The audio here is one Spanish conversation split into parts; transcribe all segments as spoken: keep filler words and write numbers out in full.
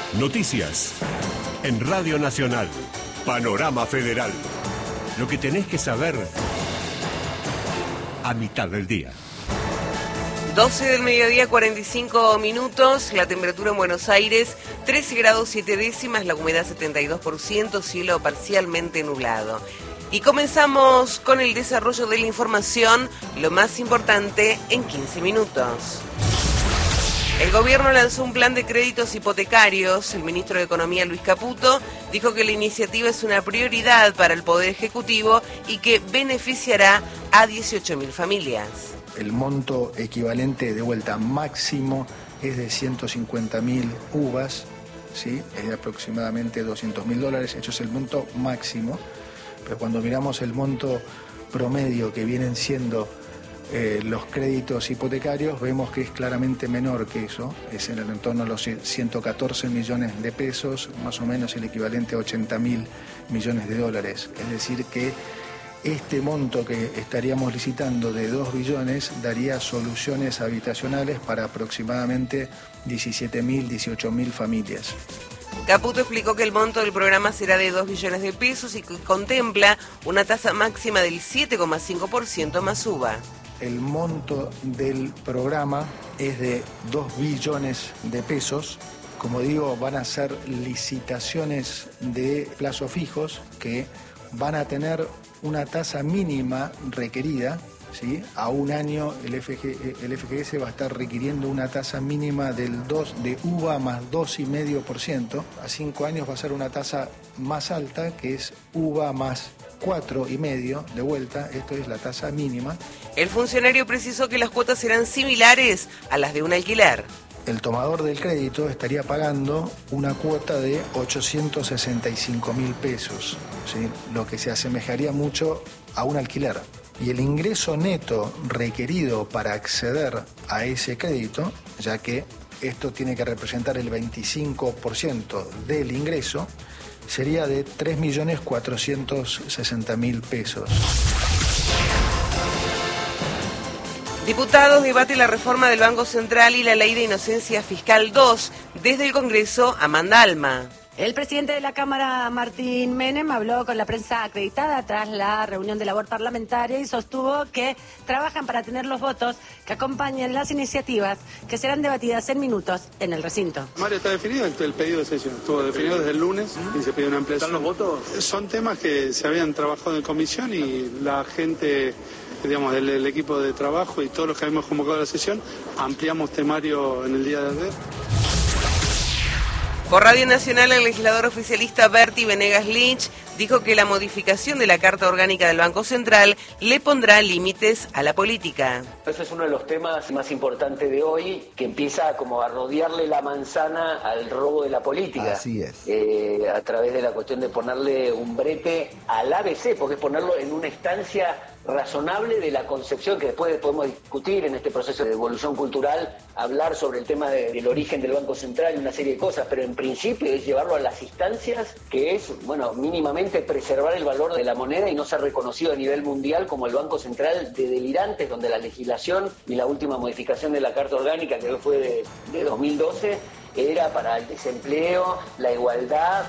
Noticias en Radio Nacional. Panorama Federal. Lo que tenés que saber a mitad del día. doce del mediodía, cuarenta y cinco minutos, la temperatura en Buenos Aires, trece grados siete décimas, la humedad setenta y dos por ciento, cielo parcialmente nublado. Y comenzamos con el desarrollo de la información, lo más importante en quince minutos. El gobierno lanzó un plan de créditos hipotecarios. El ministro de Economía, Luis Caputo, dijo que la iniciativa es una prioridad para el Poder Ejecutivo y que beneficiará a dieciocho mil familias. El monto equivalente de vuelta máximo es de ciento cincuenta mil uvas, ¿sí? Es de aproximadamente doscientos mil dólares, eso es el monto máximo, pero cuando miramos el monto promedio que vienen siendo eh, los créditos hipotecarios, vemos que es claramente menor que eso, es en el entorno de los ciento catorce millones de pesos, más o menos el equivalente a ochenta mil millones de dólares, es decir que este monto que estaríamos licitando de dos billones daría soluciones habitacionales para aproximadamente diecisiete mil, dieciocho mil familias. Caputo explicó que el monto del programa será de dos billones de pesos y que contempla una tasa máxima del siete coma cinco por ciento más uva. El monto del programa es de dos billones de pesos. Como digo, van a ser licitaciones de plazos fijos que van a tener una tasa mínima requerida, ¿sí? A un año el, F G, el F G S va a estar requiriendo una tasa mínima del dos de uva más dos coma cinco por ciento. A cinco años va a ser una tasa más alta, que es uva más cuatro coma cinco de vuelta, esto es la tasa mínima. El funcionario precisó que las cuotas serán similares a las de un alquiler. El tomador del crédito estaría pagando una cuota de ochocientos sesenta y cinco mil pesos, ¿sí? Lo que se asemejaría mucho a un alquiler. Y el ingreso neto requerido para acceder a ese crédito, ya que esto tiene que representar el veinticinco por ciento del ingreso, sería de tres millones cuatrocientos sesenta mil pesos. Diputados debate la reforma del Banco Central y la Ley de Inocencia Fiscal dos. Desde el Congreso, Amanda Alma. El presidente de la Cámara, Martín Menem, habló con la prensa acreditada tras la reunión de labor parlamentaria y sostuvo que trabajan para tener los votos que acompañen las iniciativas que serán debatidas en minutos en el recinto. Mario, está definido el pedido de sesión. Estuvo definido desde el lunes y se pidió una ampliación. ¿Están los votos? Son temas que se habían trabajado en comisión y la gente, digamos, del, del equipo de trabajo y todos los que habíamos convocado a la sesión, ampliamos temario en el día de ayer. Por Radio Nacional, el legislador oficialista Berti Venegas Lynch dijo que la modificación de la Carta Orgánica del Banco Central le pondrá límites a la política. Ese es uno de los temas más importantes de hoy, que empieza como a rodearle la manzana al robo de la política. Así es. Eh, a través de la cuestión de ponerle un brete al A B C, porque es ponerlo en una instancia razonable de la concepción que después podemos discutir en este proceso de evolución cultural, hablar sobre el tema de, del origen del Banco Central y una serie de cosas, pero en principio es llevarlo a las instancias que es, bueno, mínimamente preservar el valor de la moneda y no ser reconocido a nivel mundial como el Banco Central de delirantes, donde la legislación y la última modificación de la Carta Orgánica, que fue de, de dos mil doce, era para el desempleo, la igualdad.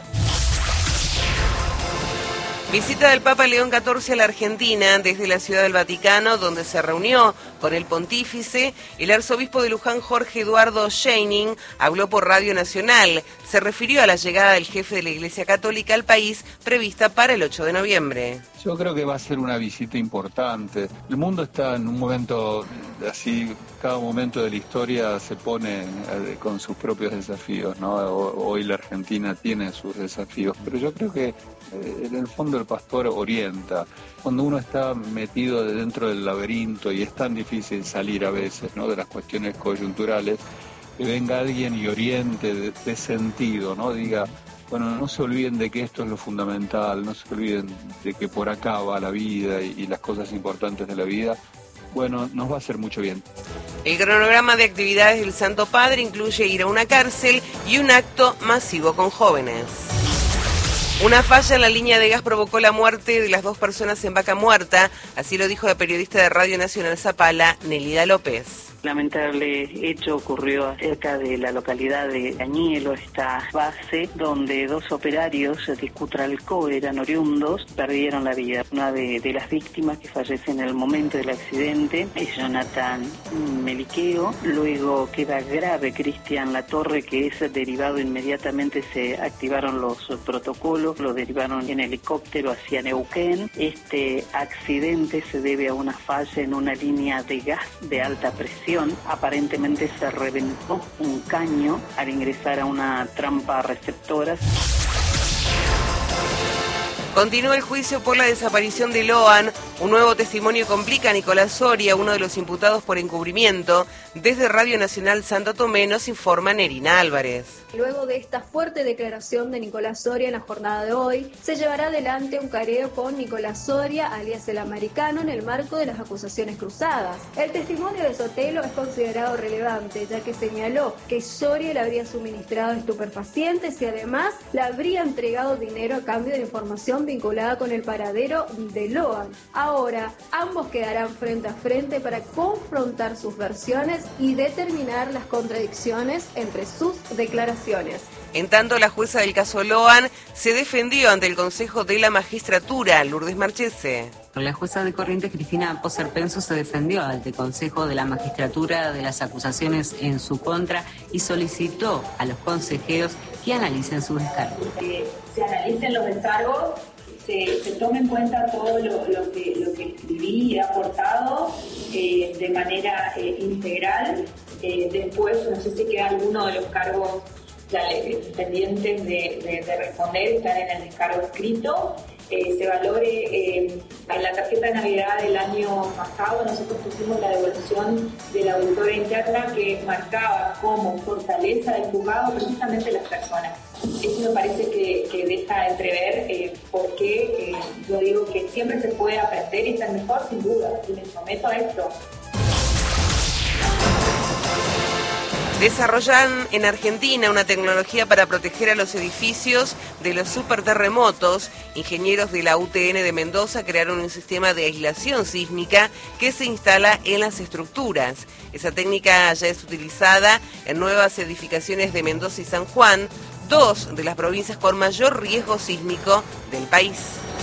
Visita del Papa León catorce a la Argentina desde la Ciudad del Vaticano, donde se reunió con el pontífice. El arzobispo de Luján, Jorge Eduardo Scheining, habló por Radio Nacional. Se refirió a la llegada del jefe de la Iglesia Católica al país, prevista para el ocho de noviembre. Yo creo que va a ser una visita importante. El mundo está en un momento así, cada momento de la historia se pone con sus propios desafíos, ¿no? Hoy la Argentina tiene sus desafíos, pero yo creo que en el fondo el pastor orienta. Cuando uno está metido dentro del laberinto y es tan difícil salir a veces, ¿no?, de las cuestiones coyunturales, que venga alguien y oriente de, de sentido, ¿no? Diga, bueno, no se olviden de que esto es lo fundamental, no se olviden de que por acá va la vida y, y las cosas importantes de la vida. Bueno, nos va a hacer mucho bien. El cronograma de actividades del Santo Padre incluye ir a una cárcel y un acto masivo con jóvenes. Una falla en la línea de gas provocó la muerte de las dos personas en Vaca Muerta, así lo dijo la periodista de Radio Nacional Zapala, Nelida López. Lamentable hecho ocurrió cerca de la localidad de Añelo, esta base donde dos operarios de Cutralcó eran oriundos, perdieron la vida. Una de, de las víctimas que fallece en el momento del accidente es Jonathan Meliqueo, luego queda grave Cristian Latorre, que es derivado inmediatamente, se activaron los protocolos, lo derivaron en helicóptero hacia Neuquén. Este accidente se debe a una falla en una línea de gas de alta presión. Aparentemente se reventó un caño al ingresar a una trampa receptora. Continúa el juicio por la desaparición de Loan. Un nuevo testimonio complica a Nicolás Soria, uno de los imputados por encubrimiento. Desde Radio Nacional Santo Tomé nos informa Nerina Álvarez. Luego de esta fuerte declaración de Nicolás Soria en la jornada de hoy, se llevará adelante un careo con Nicolás Soria, alias el Americano, en el marco de las acusaciones cruzadas. El testimonio de Sotelo es considerado relevante, ya que señaló que Soria le habría suministrado estupefacientes y además le habría entregado dinero a cambio de información vinculada con el paradero de Loan. Ahora, ambos quedarán frente a frente para confrontar sus versiones y determinar las contradicciones entre sus declaraciones. En tanto, la jueza del caso Loan se defendió ante el Consejo de la Magistratura, Lourdes Marchese. La jueza de Corrientes, Cristina Poser Penso, se defendió ante el Consejo de la Magistratura de las acusaciones en su contra y solicitó a los consejeros que analicen sus descargos. Que se analicen los descargos, se, se tome en cuenta todo lo, lo, que, lo que escribí y he aportado eh, de manera eh, integral. Eh, después, no sé si queda alguno de los cargos ya, pendientes de, de, de responder, están en el descargo escrito. Eh, se valore eh, en la tarjeta de Navidad del año pasado, nosotros pusimos la devolución de la auditoría interna que marcaba como fortaleza del juzgado precisamente las personas. Eso me parece que, que deja entrever eh, por qué eh, yo digo que siempre se puede aprender y estar mejor, sin duda, y me someto a esto. Desarrollan en Argentina una tecnología para proteger a los edificios de los superterremotos. Ingenieros de la U T N de Mendoza crearon un sistema de aislación sísmica que se instala en las estructuras. Esa técnica ya es utilizada en nuevas edificaciones de Mendoza y San Juan, dos de las provincias con mayor riesgo sísmico del país.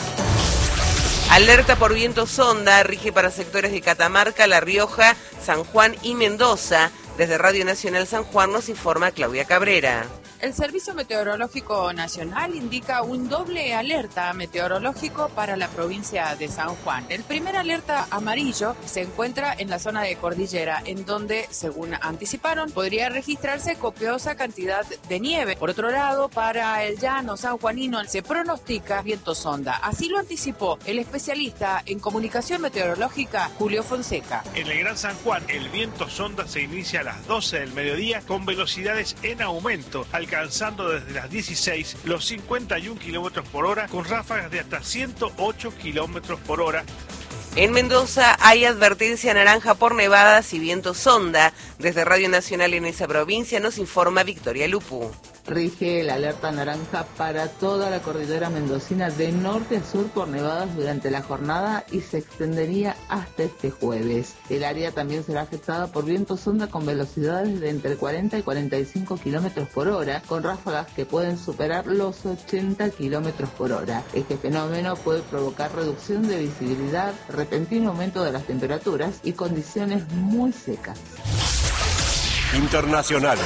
Alerta por viento sonda rige para sectores de Catamarca, La Rioja, San Juan y Mendoza. Desde Radio Nacional San Juan nos informa Claudia Cabrera. El Servicio Meteorológico Nacional indica un doble alerta meteorológico para la provincia de San Juan. El primer alerta amarillo se encuentra en la zona de Cordillera, en donde, según anticiparon, podría registrarse copiosa cantidad de nieve. Por otro lado, para el llano sanjuanino se pronostica viento sonda. Así lo anticipó el especialista en comunicación meteorológica Julio Fonseca. En el Gran San Juan, el viento sonda se inicia a las doce del mediodía con velocidades en aumento, alcanzando desde las dieciséis los cincuenta y un kilómetros por hora con ráfagas de hasta ciento ocho kilómetros por hora. En Mendoza hay advertencia naranja por nevadas y viento sonda. Desde Radio Nacional en esa provincia nos informa Victoria Lupu. Rige la alerta naranja para toda la cordillera mendocina de norte a sur por nevadas durante la jornada y se extendería hasta este jueves. El área también será afectada por viento sonda con velocidades de entre cuarenta y cuarenta y cinco kilómetros por hora, con ráfagas que pueden superar los ochenta kilómetros por hora. Este fenómeno puede provocar reducción de visibilidad, repentino aumento de las temperaturas y condiciones muy secas. Internacionales.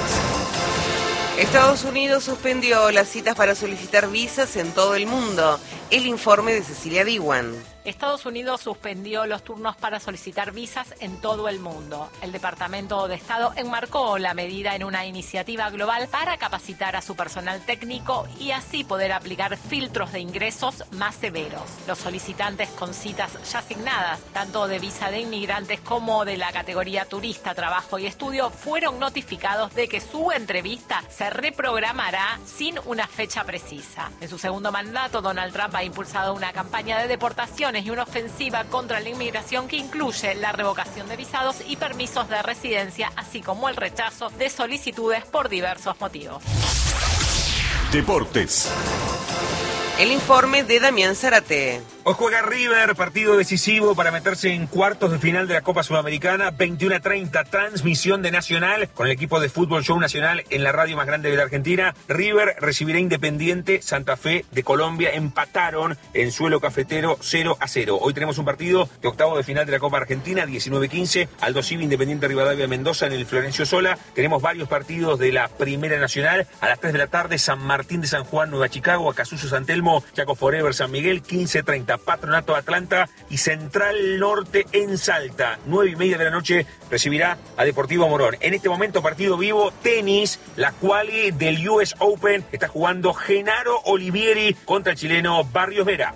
Estados Unidos suspendió las citas para solicitar visas en todo el mundo. El informe de Cecilia Diwan. Estados Unidos suspendió los turnos para solicitar visas en todo el mundo. El Departamento de Estado enmarcó la medida en una iniciativa global para capacitar a su personal técnico y así poder aplicar filtros de ingresos más severos. Los solicitantes con citas ya asignadas, tanto de visa de inmigrantes como de la categoría turista, trabajo y estudio, fueron notificados de que su entrevista se reprogramará sin una fecha precisa. En su segundo mandato, Donald Trump ha impulsado una campaña de deportación y una ofensiva contra la inmigración que incluye la revocación de visados y permisos de residencia, así como el rechazo de solicitudes por diversos motivos. Deportes. El informe de Damián Zárate. Hoy juega River, partido decisivo para meterse en cuartos de final de la Copa Sudamericana, veintiuno a treinta, transmisión de Nacional con el equipo de Fútbol Show Nacional en la radio más grande de la Argentina. River recibirá Independiente Santa Fe de Colombia, empataron en suelo cafetero cero a cero. Hoy tenemos un partido de octavo de final de la Copa Argentina, diecinueve quince, Aldo Civi, Independiente Rivadavia Mendoza en el Florencio Sola. Tenemos varios partidos de la Primera Nacional, a las tres de la tarde, San Martín de San Juan, Nueva Chicago, Acasuso San Telmo, Chaco Forever San Miguel, quince treinta. Patronato Atlanta y Central Norte en Salta. Nueve y media de la noche recibirá a Deportivo Morón. En este momento partido vivo, tenis, la quali del U S Open. Está jugando Genaro Olivieri contra el chileno Barrios Vera.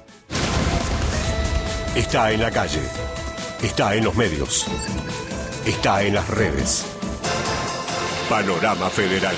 Está en la calle, está en los medios, está en las redes. Panorama Federal.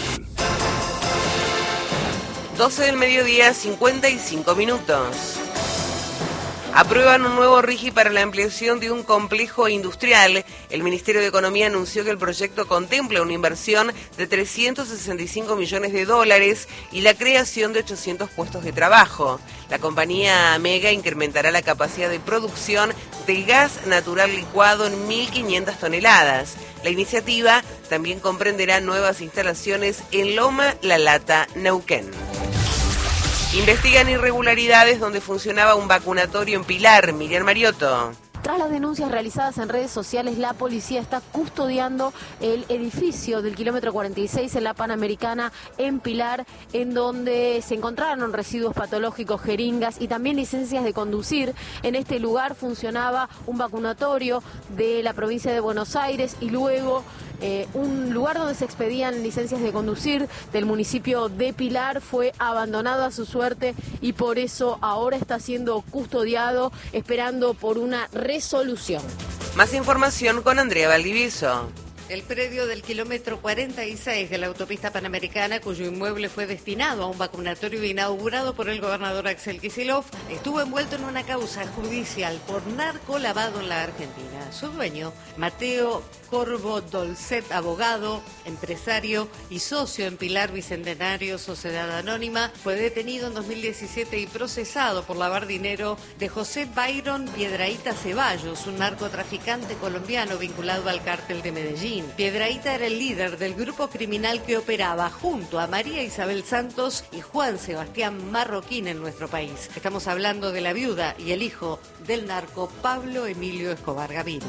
doce del mediodía, cincuenta y cinco minutos. Aprueban un nuevo RIGI para la ampliación de un complejo industrial. El Ministerio de Economía anunció que el proyecto contempla una inversión de trescientos sesenta y cinco millones de dólares y la creación de ochocientos puestos de trabajo. La compañía Mega incrementará la capacidad de producción de gas natural licuado en mil quinientas toneladas. La iniciativa también comprenderá nuevas instalaciones en Loma La Lata, Neuquén. Investigan irregularidades donde funcionaba un vacunatorio en Pilar. Miriam Mariotto. Tras las denuncias realizadas en redes sociales, la policía está custodiando el edificio del kilómetro cuarenta y seis en la Panamericana en Pilar, en donde se encontraron residuos patológicos, jeringas y también licencias de conducir. En este lugar funcionaba un vacunatorio de la provincia de Buenos Aires y luego Eh, un lugar donde se expedían licencias de conducir del municipio de Pilar fue abandonado a su suerte y por eso ahora está siendo custodiado, esperando por una resolución. Más información con Andrea Valdivieso. El predio del kilómetro cuarenta y seis de la autopista Panamericana, cuyo inmueble fue destinado a un vacunatorio inaugurado por el gobernador Axel Kicillof, estuvo envuelto en una causa judicial por narcolavado en la Argentina. Su dueño, Mateo Corvo Dolcet, abogado, empresario y socio en Pilar Bicentenario Sociedad Anónima, fue detenido en dos mil diecisiete y procesado por lavar dinero de José Byron Piedrahíta Ceballos, un narcotraficante colombiano vinculado al cártel de Medellín. Piedrahíta era el líder del grupo criminal que operaba junto a María Isabel Santos y Juan Sebastián Marroquín en nuestro país. Estamos hablando de la viuda y el hijo del narco Pablo Emilio Escobar Gaviria.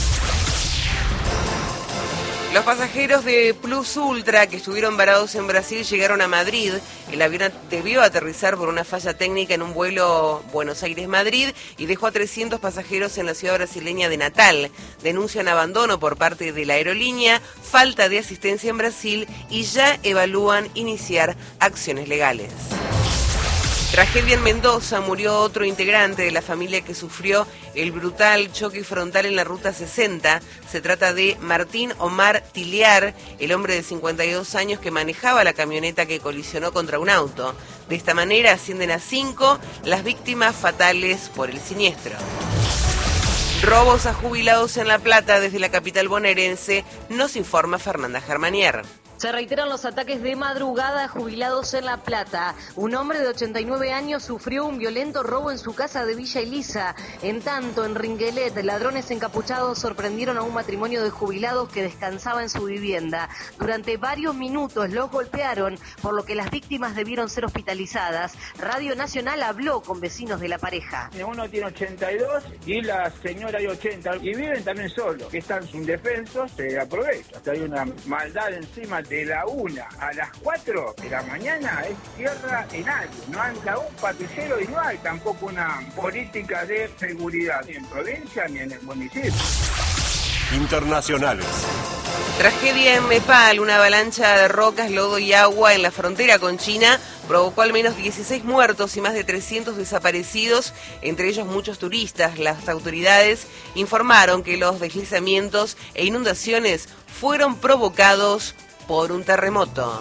Los pasajeros de Plus Ultra que estuvieron varados en Brasil llegaron a Madrid. El avión debió aterrizar por una falla técnica en un vuelo Buenos Aires-Madrid y dejó a trescientos pasajeros en la ciudad brasileña de Natal. Denuncian abandono por parte de la aerolínea, falta de asistencia en Brasil y ya evalúan iniciar acciones legales. Tragedia en Mendoza, murió otro integrante de la familia que sufrió el brutal choque frontal en la Ruta sesenta. Se trata de Martín Omar Tiliar, el hombre de cincuenta y dos años que manejaba la camioneta que colisionó contra un auto. De esta manera ascienden a cinco las víctimas fatales por el siniestro. Robos a jubilados en La Plata desde la capital bonaerense, nos informa Fernanda Germanier. Se reiteran los ataques de madrugada a jubilados en La Plata. Un hombre de ochenta y nueve años sufrió un violento robo en su casa de Villa Elisa. En tanto, en Ringuelet, ladrones encapuchados sorprendieron a un matrimonio de jubilados que descansaba en su vivienda. Durante varios minutos los golpearon, por lo que las víctimas debieron ser hospitalizadas. Radio Nacional habló con vecinos de la pareja. Uno tiene ochenta y dos y la señora hay ochenta y viven también solos. Que están indefensos, se aprovecha. Hay una maldad encima de la una a las cuatro de la mañana es tierra en algo. No anda un patrullero y no hay tampoco una política de seguridad ni en provincia ni en el municipio. Internacionales. Tragedia en Nepal, una avalancha de rocas, lodo y agua en la frontera con China provocó al menos dieciséis muertos y más de trescientos desaparecidos, entre ellos muchos turistas. Las autoridades informaron que los deslizamientos e inundaciones fueron provocados por un terremoto.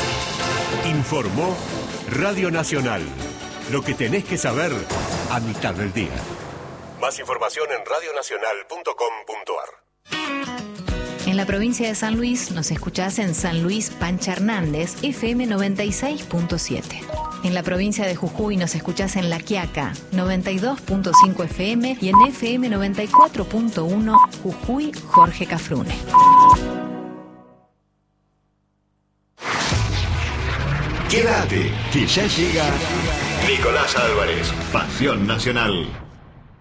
Informó Radio Nacional. Lo que tenés que saber a mitad del día. Más información en radio nacional punto com punto ar. En la provincia de San Luis nos escuchás en San Luis Pancha Hernández, F M noventa y seis punto siete. En la provincia de Jujuy nos escuchás en La Quiaca, noventa y dos punto cinco F M y en F M noventa y cuatro punto uno Jujuy, Jorge Cafrune. Quédate, que ya llega Nicolás Álvarez, Pasión Nacional.